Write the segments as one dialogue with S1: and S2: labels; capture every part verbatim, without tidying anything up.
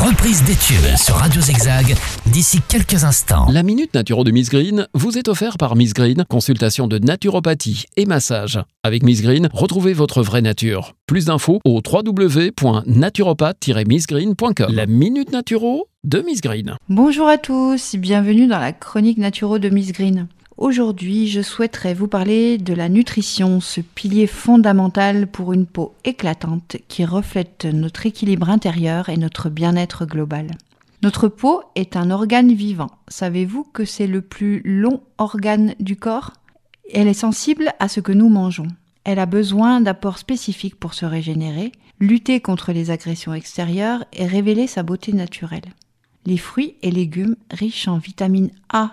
S1: reprise des tubes sur Radio Zigzag d'ici quelques instants.
S2: La Minute Naturo de Miss Green vous est offerte par Miss Green, consultation de naturopathie et massage. Avec Miss Green, retrouvez votre vraie nature. Plus d'infos au w w w point naturopathe tiret miss green point com. La Minute Naturo de Miss Green.
S3: Bonjour à tous, bienvenue dans la chronique Naturo de Miss Green. Aujourd'hui, je souhaiterais vous parler de la nutrition, ce pilier fondamental pour une peau éclatante qui reflète notre équilibre intérieur et notre bien-être global. Notre peau est un organe vivant. Savez-vous que c'est le plus long organe du corps ? Elle est sensible à ce que nous mangeons. Elle a besoin d'apports spécifiques pour se régénérer, lutter contre les agressions extérieures et révéler sa beauté naturelle. Les fruits et légumes riches en vitamines A,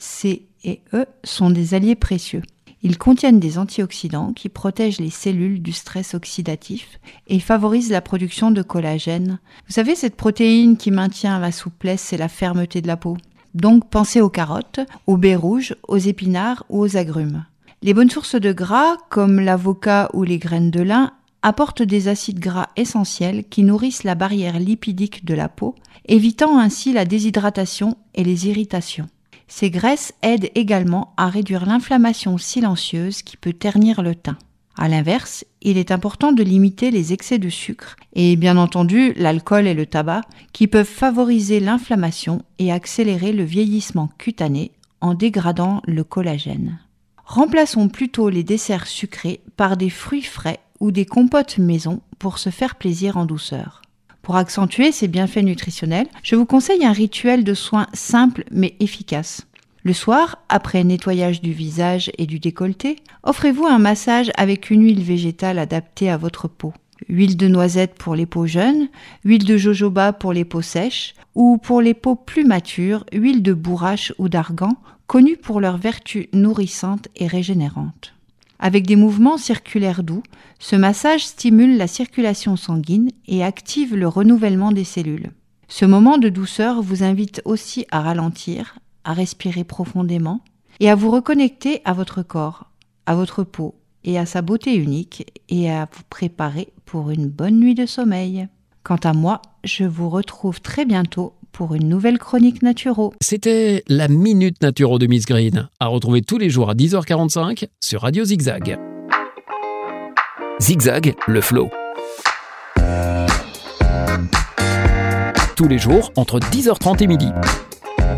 S3: C et E sont des alliés précieux. Ils contiennent des antioxydants qui protègent les cellules du stress oxydatif et favorisent la production de collagène. Vous savez, cette protéine qui maintient la souplesse et la fermeté de la peau. Donc pensez aux carottes, aux baies rouges, aux épinards ou aux agrumes. Les bonnes sources de gras, comme l'avocat ou les graines de lin, apportent des acides gras essentiels qui nourrissent la barrière lipidique de la peau, évitant ainsi la déshydratation et les irritations. Ces graisses aident également à réduire l'inflammation silencieuse qui peut ternir le teint. À l'inverse, il est important de limiter les excès de sucre et bien entendu l'alcool et le tabac qui peuvent favoriser l'inflammation et accélérer le vieillissement cutané en dégradant le collagène. Remplaçons plutôt les desserts sucrés par des fruits frais ou des compotes maison pour se faire plaisir en douceur. Pour accentuer ces bienfaits nutritionnels, je vous conseille un rituel de soins simple mais efficace. Le soir, après nettoyage du visage et du décolleté, offrez-vous un massage avec une huile végétale adaptée à votre peau. Huile de noisette pour les peaux jeunes, huile de jojoba pour les peaux sèches ou pour les peaux plus matures, huile de bourrache ou d'argan, connues pour leurs vertus nourrissantes et régénérantes. Avec des mouvements circulaires doux, ce massage stimule la circulation sanguine et active le renouvellement des cellules. Ce moment de douceur vous invite aussi à ralentir, à respirer profondément et à vous reconnecter à votre corps, à votre peau et à sa beauté unique et à vous préparer pour une bonne nuit de sommeil. Quant à moi, je vous retrouve très bientôt pour une nouvelle chronique Naturo.
S2: C'était la Minute Naturo de Miss Green, à retrouver tous les jours à dix heures quarante-cinq sur Radio Zigzag. Zigzag, le flow. Tous les jours entre dix heures trente et midi.